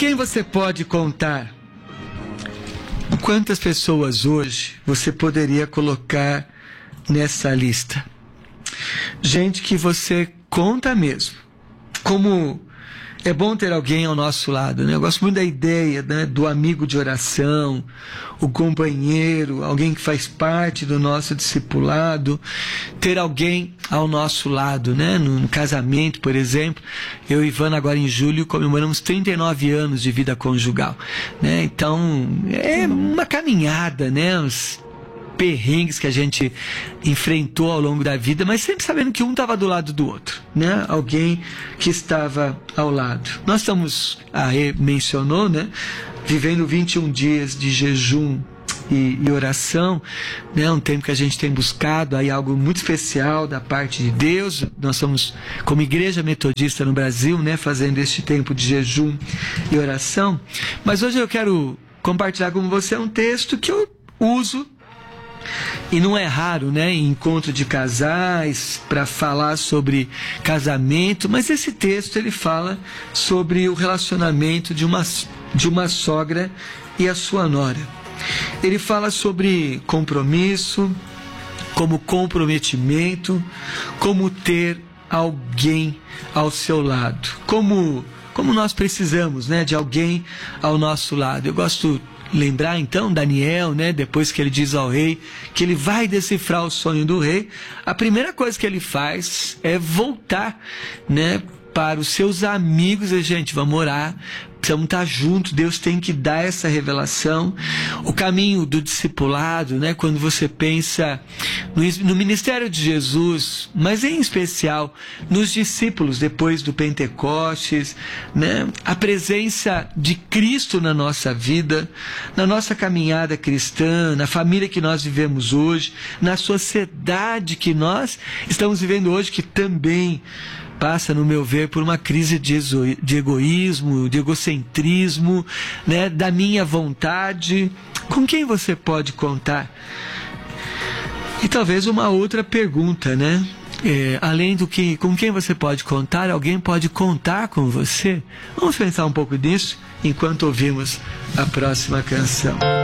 quem você pode contar? Quantas pessoas hoje você poderia colocar nessa lista? Gente que você conta mesmo. Como é bom ter alguém ao nosso lado, né? Eu gosto muito da ideia, né, do amigo de oração, o companheiro, alguém que faz parte do nosso discipulado, ter alguém ao nosso lado, né? No casamento, por exemplo, eu e Ivana agora em julho comemoramos 39 anos de vida conjugal, né? Então, é uma caminhada, né? Os perrengues que a gente enfrentou ao longo da vida, mas sempre sabendo que um estava do lado do outro, né? Alguém que estava ao lado. Nós estamos, a Rê mencionou, né? Vivendo 21 dias de jejum e oração, né? Um tempo que a gente tem buscado aí algo muito especial da parte de Deus. Nós somos, como igreja metodista no Brasil, né? Fazendo este tempo de jejum e oração. Mas hoje eu quero compartilhar com você um texto que eu uso. E não é raro, né, em encontro de casais, para falar sobre casamento, mas esse texto ele fala sobre o relacionamento de uma sogra e a sua nora. Ele fala sobre compromisso, como comprometimento, como ter alguém ao seu lado, como nós precisamos, né, de alguém ao nosso lado. Eu gosto lembrar então Daniel, né, depois que ele diz ao rei que ele vai decifrar o sonho do rei, a primeira coisa que ele faz é voltar, né, para os seus amigos e, gente, vamos orar, precisamos estar juntos, Deus tem que dar essa revelação. O caminho do discipulado, né, quando você pensa no ministério de Jesus, mas em especial nos discípulos depois do Pentecostes, né, a presença de Cristo na nossa vida, na nossa caminhada cristã, na família que nós vivemos hoje, na sociedade que nós estamos vivendo hoje, que também passa, no meu ver, por uma crise de egoísmo, de egocentrismo, né, da minha vontade. Com quem você pode contar? E talvez uma outra pergunta, né? Além do que, com quem você pode contar, alguém pode contar com você? Vamos pensar um pouco nisso enquanto ouvimos a próxima canção.